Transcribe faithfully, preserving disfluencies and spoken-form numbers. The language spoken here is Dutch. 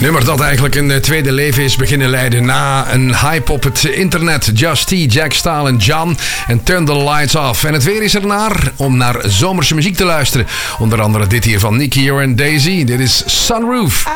Nummer dat eigenlijk een tweede leven is beginnen leiden na een hype op het internet. Just T, Jack Stahl en John en Turn the Lights Off. En het weer is ernaar om naar zomerse muziek te luisteren. Onder andere dit hier van Nicky en Daisy. Dit is Sunroof.